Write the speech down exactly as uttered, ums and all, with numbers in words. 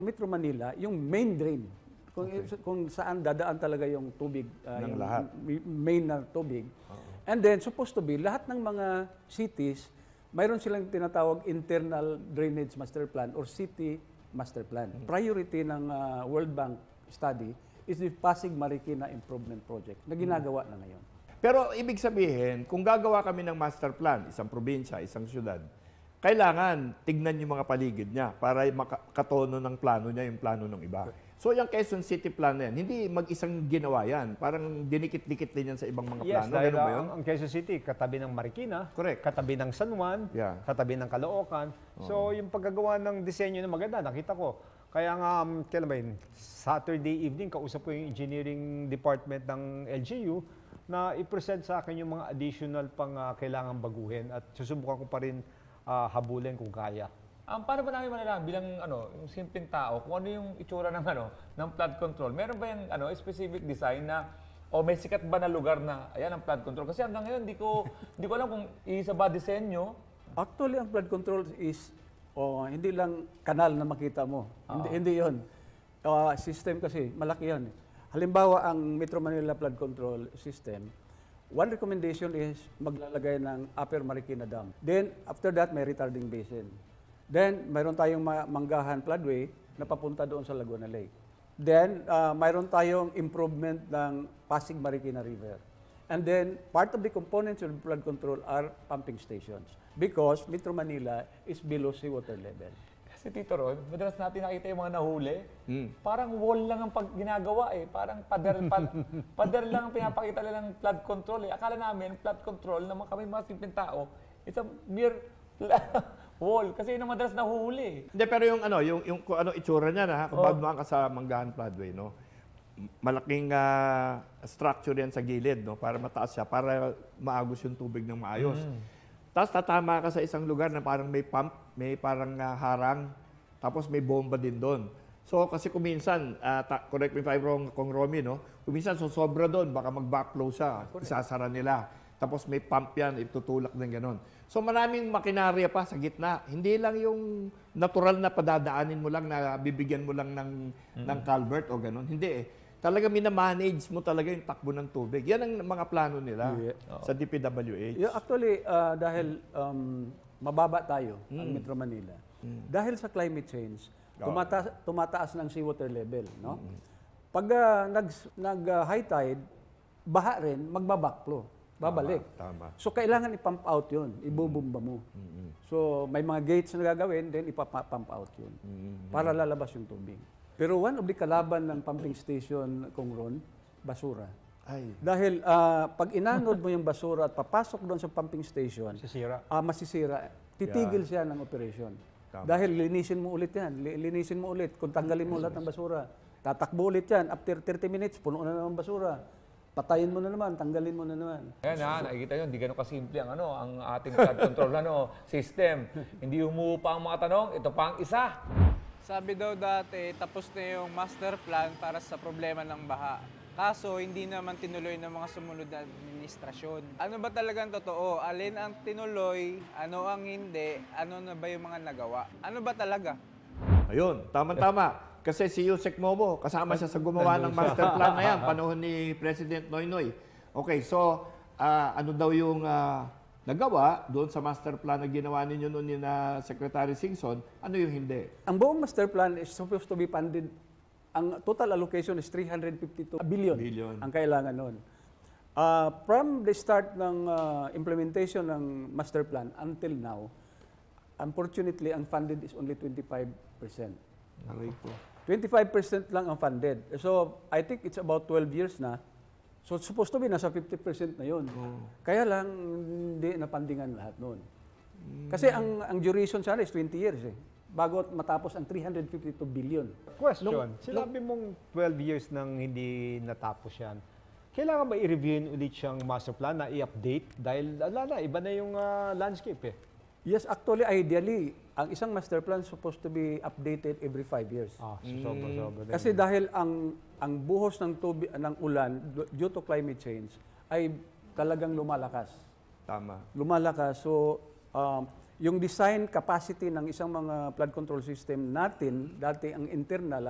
Metro Manila, yung main drain, kung, okay. kung saan dadaan talaga yung tubig, uh, yung lahat. main na tubig. Uh-huh. And then, supposed to be, lahat ng mga cities, mayroon silang tinatawag internal drainage master plan or city master plan. Mm-hmm. Priority ng uh, World Bank study is the Pasig Marikina Improvement Project na ginagawa mm-hmm. na ngayon. Pero ibig sabihin, kung gagawa kami ng master plan, isang probinsya, isang syudad, kailangan tignan yung mga paligid niya para makatono ng plano niya yung plano ng iba. So yung Quezon City plan na yan, hindi mag-isang ginawa yan. Parang dinikit-dikit din yan sa ibang mga yes, plano. Yes, dahil ba yun? ang, ang Quezon City, katabi ng Marikina, correct. Katabi ng San Juan, yeah. katabi ng Caloocan. Oh. So yung paggagawa ng disenyo na maganda, nakita ko. Kaya nga, um, kailan ba yun, Saturday evening, kausap ko yung engineering department ng L G U na i-present sa akin yung mga additional pang uh, kailangan baguhin at susubukan ko pa rin Uh, habulin kung kaya. Um, paano ba namin malalaman bilang ano, yung simpleng tao kung ano yung itsura ng ano, ng flood control? Meron ba yung ano, specific design na o may sikat ba na lugar na ayan ang flood control? Kasi hanggang ngayon hindi ko hindi ko alam kung isa ba disenyo. Actually, ang flood control is oh, hindi lang kanal na makita mo. Uh-huh. Hindi hindi 'yon. Uh, system kasi malaki 'yan. Halimbawa, ang Metro Manila Flood Control System, one recommendation is maglalagay ng Upper Marikina Dam. Then, after that, may retarding basin. Then, mayroon tayong Manggahan Floodway na papunta doon sa Laguna Lake. Then, uh, mayroon tayong improvement ng Pasig Marikina River. And then, part of the components of flood control are pumping stations because Metro Manila is below seawater level. Si Tito Ron, madalas natin nakita yung mga nahuli. Mm. Parang wall lang ang pag ginagawa eh. Parang pader, pad, pader lang ang pinapakita nila ng flood control eh. Akala namin, flood control, naman kami mga simpleng tao, it's a mere wall. Kasi yun ang madalas nahuhuli eh. Hindi, pero yung ano, yung, yung kung ano itsura niya na, kung oh. bago ka sa Manggahan Floodway, no? Malaking uh, structure yan sa gilid, no? Para mataas siya, para maagos yung tubig ng maayos. Mm. Tapos tatama ka sa isang lugar na parang may pump, may parang uh, harang, tapos may bomba din doon. So kasi kung minsan, uh, ta- correct me if I'm wrong, Kong Romy, no? Kung minsan so sobra doon, baka mag-backflow siya, isasara nila. Tapos may pump yan, itutulak din gano'n. So maraming makinarya pa sa gitna. Hindi lang yung natural na padadaanin mo lang, na bibigyan mo lang ng, mm-hmm. ng culvert o gano'n. Hindi eh. Talaga minamanage mo talaga yung takbo ng tubig. Yan ang mga plano nila yeah. sa D P W H. Yeah, actually, uh, dahil um, mababa tayo, mm. ang Metro Manila, mm. dahil sa climate change, tumata- tumataas ng seawater level. No? Mm. Pag uh, nag, nag uh, high tide, baha rin, magbabackflow. Babalik. Tama, tama. So, kailangan i-pump out yun. Ibubumba mo. Mm-hmm. So, may mga gates na gagawin, then ipapump out yun. Mm-hmm. Para lalabas yung tubig. Pero one of the kalaban ng pumping station, Kong Ron, basura. Ay. Dahil uh, pag inanod mo yung basura at papasok doon sa pumping station, masisira. Uh, masisira. Titigil yeah. siya ng operation. Tama. Dahil linisin mo ulit yan. Linisin mo ulit. Kung tanggalin mo lahat ng basura, tatakbo ulit yan. After thirty minutes, puno na naman basura. Patayin mo na naman, tanggalin mo na naman. Ayan ha, nakikita nyo, hindi ganun kasimple ang, ano, ang ating flood control ano, system. Hindi umuupa ang mga tanong, ito pa ang isa. Sabi daw dati, tapos na yung master plan para sa problema ng baha. Kaso, hindi naman tinuloy ng mga sumunod na administrasyon. Ano ba talagang totoo? Alin ang tinuloy? Ano ang hindi? Ano na ba yung mga nagawa? Ano ba talaga? Ayun, tama-tama. Kasi si Yusek Momo, kasama siya sa gumawa ng master plan na yan, panahon ni President Noynoy. Okay, so, uh, ano daw yung uh, nagawa doon sa master plan na ginawa ninyo noon ni na Secretary Singson, ano yung hindi? Ang buong master plan is supposed to be funded, ang total allocation is three hundred fifty-two billion, billion. Ang kailangan noon. Uh, from the start ng uh, implementation ng master plan until now, unfortunately, ang funded is only twenty-five percent. Aray po. twenty-five percent lang ang funded. So, I think it's about twelve years na. So, supposed to be nasa fifty percent na yun. Oh. Kaya lang, hindi napandingan lahat noon. Mm. Kasi ang ang duration sana is twenty years eh. Bago matapos ang three hundred fifty-two billion. Question, Nung, sinabi mong twelve years nang hindi natapos yan. Kailangan ba i-reviewin ulit siyang master plan na i-update? Dahil, ala na, iba na yung uh, landscape eh. Yes, actually, ideally, ang isang master plan supposed to be updated every five years. Ah, sobra, sobra. Kasi dahil ang ang buhos ng tubig ng ulan due to climate change ay talagang lumalakas. Tama. Lumalakas. So, um, yung design capacity ng isang mga flood control system natin, dati ang internal,